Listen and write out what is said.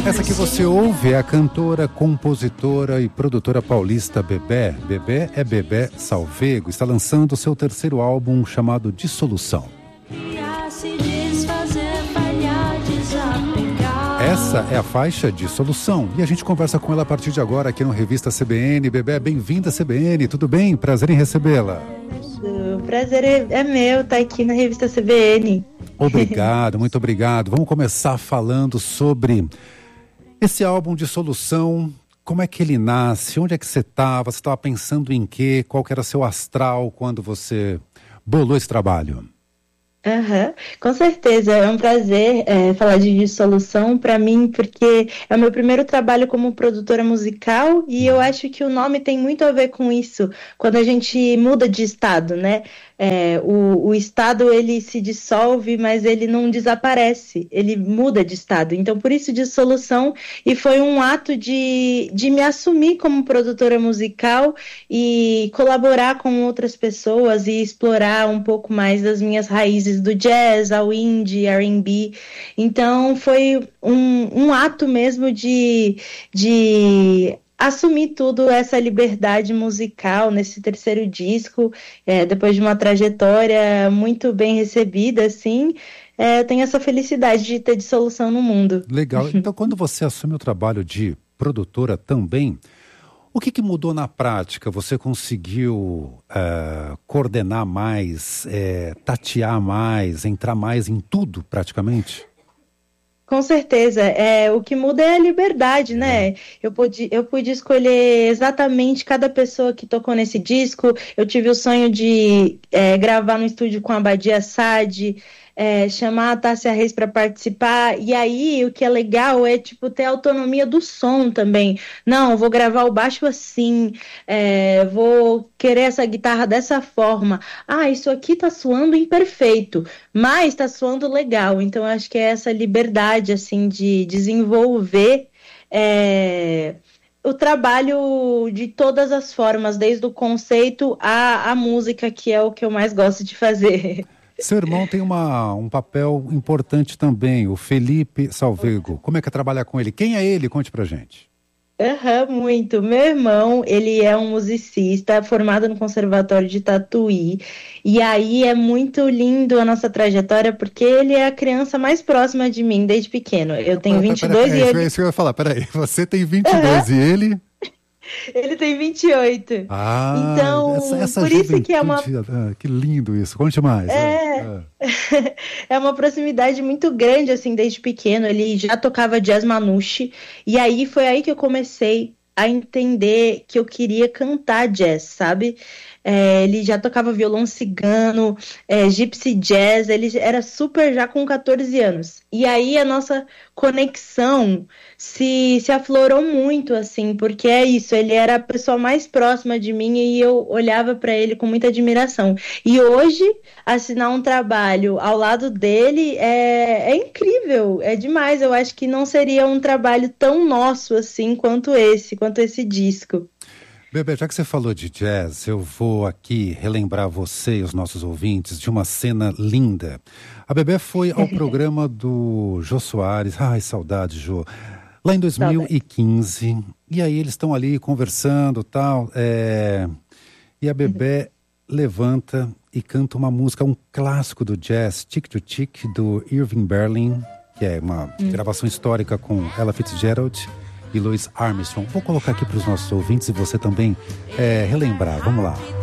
Essa que você ouve é a cantora, compositora e produtora paulista Bebé. Bebé é Bebé Salvego. Está lançando o seu terceiro álbum chamado Dissolução. Essa é a faixa Dissolução e a gente conversa com ela a partir de agora aqui no Revista CBN. Bebé, bem-vinda CBN, tudo bem? Prazer em recebê-la. O prazer é meu estar aqui na Revista CBN. Obrigado, muito obrigado. Vamos começar falando sobre esse álbum Dissolução. Como é que ele nasce? Onde é que você estava? Você estava pensando em quê? Qual que era seu astral quando você bolou esse trabalho? Com certeza, é um prazer falar de Dissolução para mim, porque é o meu primeiro trabalho como produtora musical e eu acho que o nome tem muito a ver com isso, quando a gente muda de estado, né? O estado ele se dissolve, mas ele não desaparece, ele muda de estado, então por isso Dissolução, e foi um ato de me assumir como produtora musical e colaborar com outras pessoas e explorar um pouco mais das minhas raízes do jazz, ao indie, R&B. Então foi um ato mesmo de assumir tudo, essa liberdade musical nesse terceiro disco, depois de uma trajetória muito bem recebida, assim, tenho essa felicidade de ter Dissolução no mundo. Legal. Então, quando você assume o trabalho de produtora também, o que mudou na prática? Você conseguiu coordenar mais, tatear mais, entrar mais em tudo praticamente? Com certeza, o que muda é a liberdade, né? Eu pude escolher exatamente cada pessoa que tocou nesse disco. Eu tive o sonho de gravar no estúdio com a Badia Saad, chamar a Tássia Reis para participar, e aí o que é legal é ter autonomia do som também. Não, eu vou gravar o baixo assim, vou querer essa guitarra dessa forma. Isso aqui tá soando imperfeito, mas tá soando legal. Então eu acho que é essa liberdade assim de desenvolver o trabalho de todas as formas, desde o conceito à música, que é o que eu mais gosto de fazer. Seu irmão tem um papel importante também, o Felipe Salvego. Como é que é trabalhar com ele? Quem é ele? Conte pra gente. Muito. Meu irmão, ele é um musicista formado no Conservatório de Tatuí. E aí é muito lindo a nossa trajetória, porque ele é a criança mais próxima de mim desde pequeno. Eu tenho 22 e ele... Isso que eu ia falar, peraí. Você tem 22 e ele... Ele tem 28. Então, essa por isso que é uma... que lindo isso. Conte mais. É uma proximidade muito grande, assim, desde pequeno. Ele já tocava jazz manouche. E aí, foi aí que eu comecei a entender que eu queria cantar jazz, sabe? Ele já tocava violão cigano, gypsy jazz, ele era super já com 14 anos. E aí a nossa conexão se aflorou muito, assim, porque é isso, ele era a pessoa mais próxima de mim e eu olhava para ele com muita admiração. E hoje, assinar um trabalho ao lado dele é incrível, é demais. Eu acho que não seria um trabalho tão nosso, assim, quanto esse disco. Bebé, já que você falou de jazz, eu vou aqui relembrar você e os nossos ouvintes de uma cena linda. A Bebé foi ao programa do Jô Soares, ai, saudade, Jô, lá em 2015, e aí eles estão ali conversando e tal, e a Bebé levanta e canta uma música, um clássico do jazz, Tick to Tick, do Irving Berlin, que é uma gravação histórica com Ella Fitzgerald e Louis Armstrong. Vou colocar aqui para os nossos ouvintes e você também relembrar. Vamos lá.